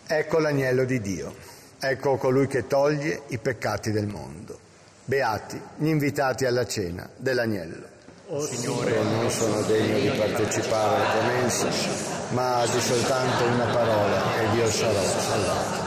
Ecco l'agnello di Dio, ecco colui che toglie i peccati del mondo. Beati gli invitati alla cena dell'agnello. O Signore, non sono degno di partecipare alla tua mensa, ma di soltanto una parola ed io sarò salvato.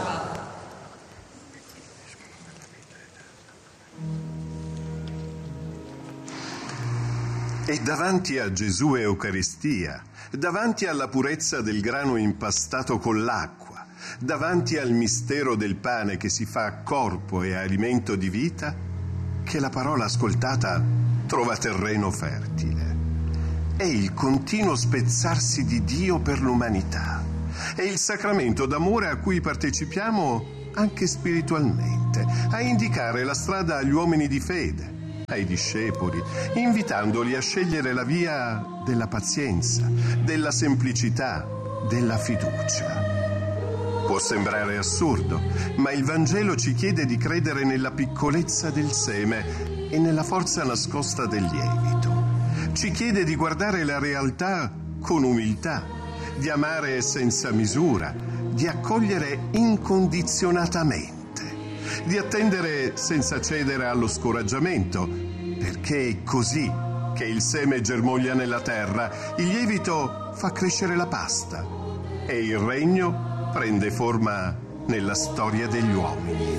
E davanti a Gesù Eucaristia, davanti alla purezza del grano impastato con l'acqua, davanti al mistero del pane che si fa corpo e alimento di vita, che la parola ascoltata trova terreno fertile. È il continuo spezzarsi di Dio per l'umanità. È il sacramento d'amore a cui partecipiamo anche spiritualmente, a indicare la strada agli uomini di fede, ai discepoli, invitandoli a scegliere la via della pazienza, della semplicità, della fiducia. Può sembrare assurdo, ma il Vangelo ci chiede di credere nella piccolezza del seme e nella forza nascosta del lievito. Ci chiede di guardare la realtà con umiltà, di amare senza misura, di accogliere incondizionatamente, di attendere senza cedere allo scoraggiamento, perché è così che il seme germoglia nella terra, il lievito fa crescere la pasta e il regno prende forma nella storia degli uomini.